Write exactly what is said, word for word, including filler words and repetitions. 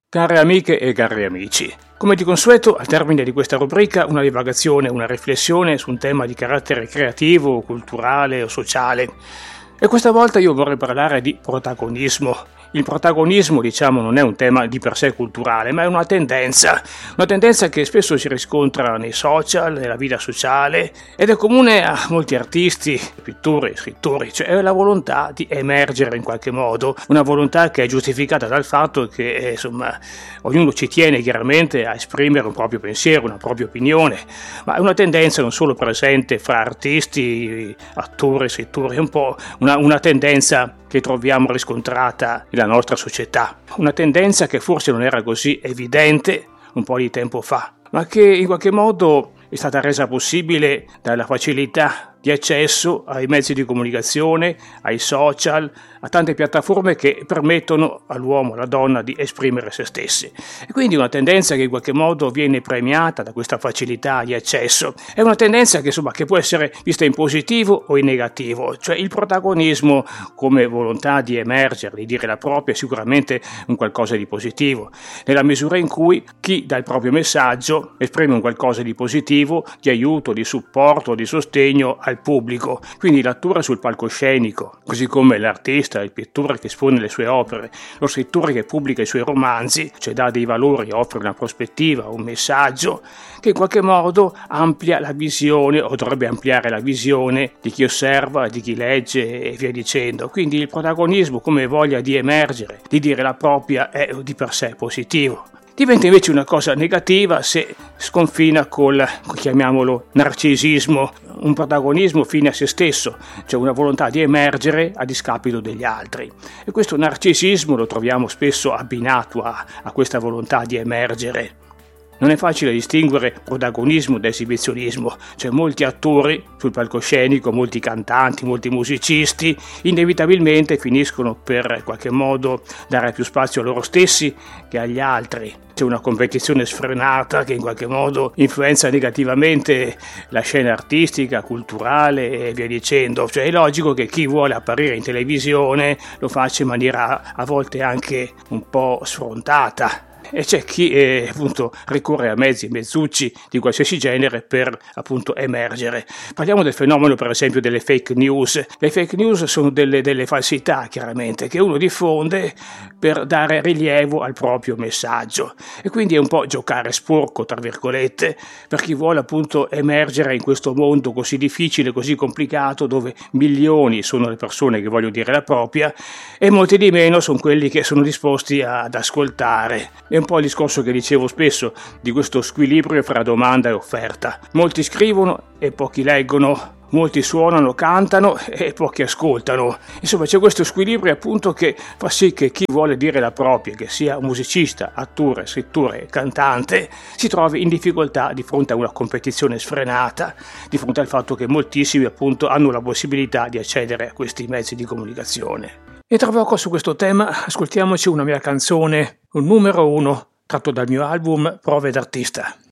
Care amiche e cari amici, come di consueto al termine di questa rubrica una divagazione, una riflessione su un tema di carattere creativo, culturale o sociale. E questa volta io vorrei parlare di protagonismo. Il protagonismo, diciamo, non è un tema di per sé culturale, ma è una tendenza, una tendenza che spesso si riscontra nei social, nella vita sociale, ed è comune a molti artisti, pittori, scrittori, cioè è la volontà di emergere in qualche modo, una volontà che è giustificata dal fatto che, eh, insomma, ognuno ci tiene chiaramente a esprimere un proprio pensiero, una propria opinione, ma è una tendenza non solo presente fra artisti, attori, scrittori, è un po' una, una tendenza che troviamo riscontrata nella nostra società. Una tendenza che forse non era così evidente un po' di tempo fa, ma che in qualche modo è stata resa possibile dalla facilità di accesso ai mezzi di comunicazione, ai social, a tante piattaforme che permettono all'uomo, alla donna di esprimere se stessi. E quindi una tendenza che in qualche modo viene premiata da questa facilità di accesso. È una tendenza che, insomma, che può essere vista in positivo o in negativo, cioè il protagonismo come volontà di emergere, di dire la propria, è sicuramente un qualcosa di positivo, nella misura in cui chi dà il proprio messaggio esprime un qualcosa di positivo, di aiuto, di supporto, di sostegno al pubblico. Quindi l'attore sul palcoscenico, così come l'artista, il pittore che espone le sue opere, lo scrittore che pubblica i suoi romanzi, cioè dà dei valori, offre una prospettiva, un messaggio che in qualche modo amplia la visione o dovrebbe ampliare la visione di chi osserva, di chi legge e via dicendo. Quindi il protagonismo come voglia di emergere, di dire la propria, è di per sé positivo. Diventa invece una cosa negativa se sconfina col, chiamiamolo, narcisismo, un protagonismo fine a se stesso, cioè una volontà di emergere a discapito degli altri. E questo narcisismo lo troviamo spesso abbinato a, a questa volontà di emergere. Non è facile distinguere protagonismo da esibizionismo, cioè molti attori sul palcoscenico, molti cantanti, molti musicisti, inevitabilmente finiscono per in qualche modo dare più spazio a loro stessi che agli altri. C'è una competizione sfrenata che in qualche modo influenza negativamente la scena artistica, culturale e via dicendo. Cioè è logico che chi vuole apparire in televisione lo faccia in maniera a volte anche un po' sfrontata. E c'è chi eh, appunto ricorre a mezzi e mezzucci di qualsiasi genere per appunto emergere. Parliamo del fenomeno per esempio delle fake news. Le fake news sono delle, delle falsità chiaramente che uno diffonde per dare rilievo al proprio messaggio e quindi è un po' giocare sporco tra virgolette per chi vuole appunto emergere in questo mondo così difficile, così complicato, dove milioni sono le persone che vogliono dire la propria e molti di meno sono quelli che sono disposti ad ascoltare. È un po' il discorso che dicevo spesso di questo squilibrio fra domanda e offerta. Molti scrivono e pochi leggono, molti suonano, cantano e pochi ascoltano. Insomma c'è questo squilibrio appunto che fa sì che chi vuole dire la propria, che sia un musicista, attore, scrittore, cantante, si trovi in difficoltà di fronte a una competizione sfrenata, di fronte al fatto che moltissimi appunto hanno la possibilità di accedere a questi mezzi di comunicazione. E tra poco su questo tema ascoltiamoci una mia canzone, un numero uno, tratto dal mio album Prove d'artista.